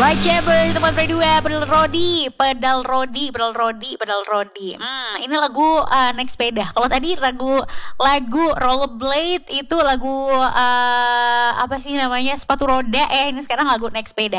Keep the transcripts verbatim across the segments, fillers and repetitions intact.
Right Chamber, teman berdua, pedal Rodi, pedal Rodi, pedal Rodi, pedal Rodi. Hmm, ini lagu uh, naik sepeda. Kalau tadi lagu lagu rollerblade itu lagu uh, apa sih namanya, sepatu roda. Eh ini sekarang lagu naik sepeda.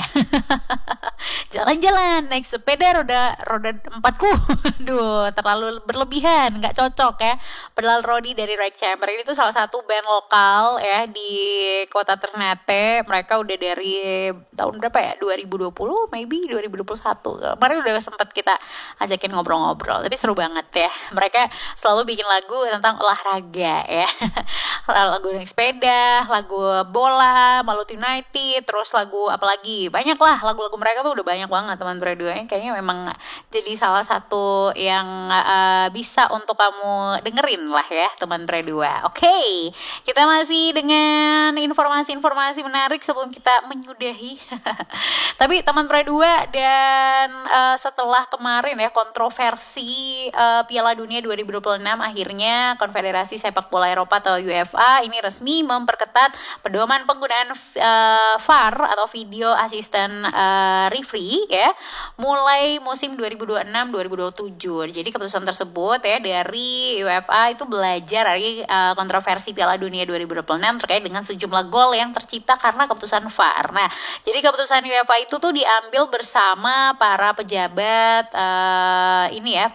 Jalan-jalan naik sepeda roda roda empatku. Duh, terlalu berlebihan, nggak cocok ya. Pedal Rodi dari Right Chamber ini tuh salah satu band lokal ya di kota Ternate. Mereka udah dari tahun berapa ya? dua ribu dua puluh, maybe dua ribu dua puluh satu. Kemarin udah sempat kita ajakin ngobrol-ngobrol, tapi seru banget ya. Mereka selalu bikin lagu tentang olahraga ya. Lagu naik sepeda, lagu bola, Malut United, terus lagu apalagi, banyak lah lagu-lagu mereka tuh udah banyak banget teman berdua. Kayaknya memang jadi salah satu yang uh, bisa untuk kamu dengerin lah ya teman berdua. Oke, okay. Kita masih dengan informasi-informasi menarik sebelum kita menyudahi. Tapi teman berdua, dan uh, setelah kemarin ya kontroversi uh, Piala Dunia dua ribu dua puluh enam, akhirnya Konfederasi Sepak Bola Eropa atau UEFA ini resmi memperketat pedoman penggunaan uh, V A R atau Video Assistant uh, Referee ya mulai musim dua ribu dua puluh enam dua ribu dua puluh tujuh. Jadi keputusan tersebut ya dari UEFA itu belajar dari uh, kontroversi Piala Dunia dua ribu dua puluh enam terkait dengan sejumlah gol yang tercipta karena keputusan V A R. Nah, jadi keputusan UEFA itu tuh diambil bersama para pejabat uh, ini ya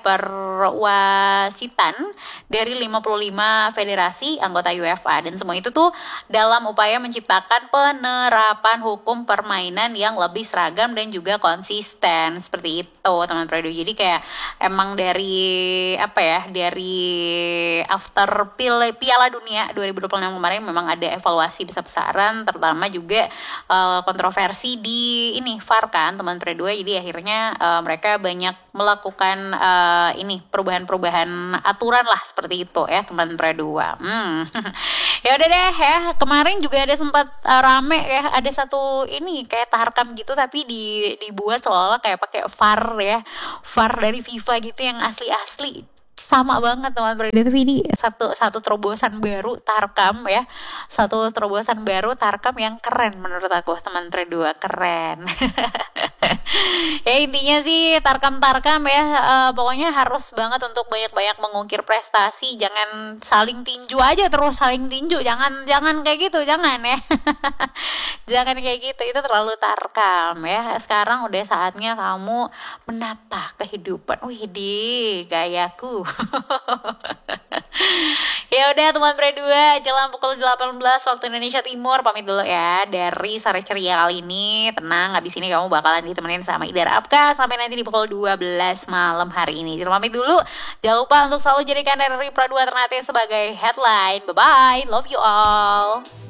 perwasitan dari lima puluh lima federasi anggota UEFA, dan semua itu tuh dalam upaya menciptakan penerapan hukum permainan yang lebih seragam dan juga konsisten seperti itu teman Fredo. Jadi kayak emang dari apa ya dari after Piala Dunia dua ribu dua puluh enam kemarin memang ada evaluasi besar-besaran, terutama juga uh, kontroversi di ini V A R kan teman Fredo. Jadi akhirnya uh, mereka banyak melakukan uh, ini perubahan-perubahan aturan lah seperti itu ya teman Fredo. Hmm. Ya udah deh ya, kemarin juga ada sempat uh, rame ya, ada satu ini kayak taharkam gitu tapi di dibuat seolah-olah kayak pakai V A R ya, V A R dari FIFA gitu yang asli-asli. Sama banget teman Fredo, tapi ini satu satu terobosan baru Tarkam ya, satu terobosan baru Tarkam yang keren menurut aku teman Fredo, keren. Ya intinya sih Tarkam-Tarkam ya, uh, pokoknya harus banget untuk banyak-banyak mengukir prestasi, jangan saling tinju aja terus saling tinju, jangan jangan kayak gitu, jangan ya. Jangan kayak gitu, itu terlalu Tarkam ya. Sekarang udah saatnya kamu menata kehidupan. Wih di gayaku. Ya udah teman berdua, jelang pukul delapan belas waktu Indonesia Timur pamit dulu ya dari Sore Ceria kali ini. Tenang, habis ini kamu bakalan ditemenin sama Idara Apka sampai nanti di pukul dua belas malam hari ini. Jadi pamit dulu. Jangan lupa untuk selalu jadikan R R I Pro dua Ternate sebagai headline. Bye bye, love you all.